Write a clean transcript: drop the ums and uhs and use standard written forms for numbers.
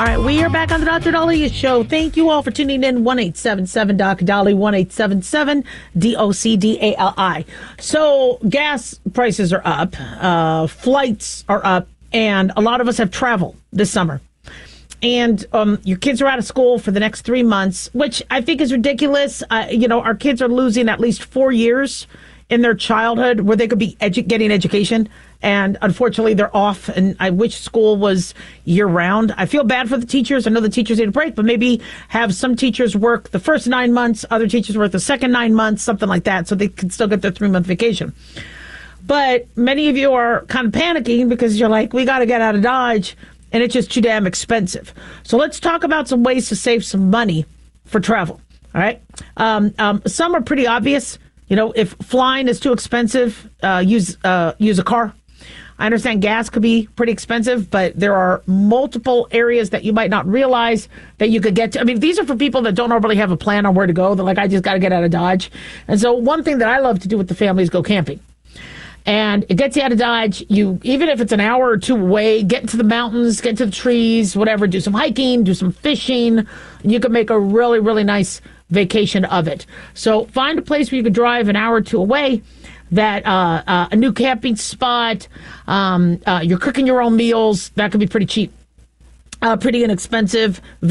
All right, we are back on the Dr. Dolly Show. Thank you all for tuning in. 1-877-DOC-DOLLY, 1-877-DOCDALI. So gas prices are up, flights are up, and a lot of us have traveled this summer. And your kids are out of school for the next 3 months, which I think is ridiculous. Our kids are losing at least 4 years in their childhood where they could be getting education. And unfortunately, they're off. And I wish school was year round. I feel bad for the teachers. I know the teachers need a break, but maybe have some teachers work the first 9 months, other teachers work the second 9 months, something like that, so they can still get their 3-month vacation. But many of you are kind of panicking because you're like, we got to get out of Dodge, and it's just too damn expensive. So let's talk about some ways to save some money for travel. All right. Some are pretty obvious. If flying is too expensive, use a car. I understand gas could be pretty expensive, but there are multiple areas that you might not realize that you could get to. I mean, these are for people that don't normally have a plan on where to go. They're like, I just got to get out of Dodge. And so one thing that I love to do with the family is go camping. And it gets you out of Dodge. Even if it's an hour or two away, get into the mountains, get to the trees, whatever, do some hiking, do some fishing. You can make a really, really nice vacation of it. So find a place where you can drive an hour or two away, that a new camping spot, you're cooking your own meals. That could be pretty cheap, pretty inexpensive.